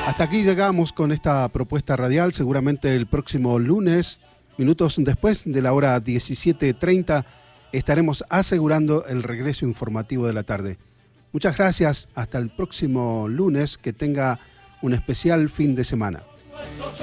Hasta aquí llegamos con esta propuesta radial. Seguramente el próximo lunes, minutos después de la hora 17:30, estaremos asegurando el regreso informativo de la tarde. Muchas gracias. Hasta el próximo lunes. Que tenga un especial fin de semana.